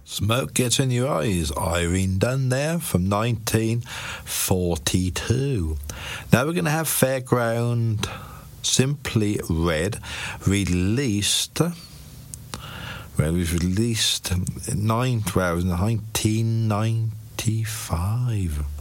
Smoke Gets in Your Eyes, Irene Dunne there from 1942. Now we're going to have Fairground Simply Red released. Well, it was released in 1995.